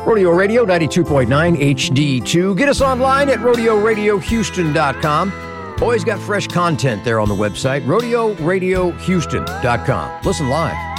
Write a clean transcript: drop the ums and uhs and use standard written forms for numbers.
Rodeo Radio 92.9 HD2. Get us online at rodeoradiohouston.com. Always got fresh content there on the website, rodeoradiohouston.com. Listen live.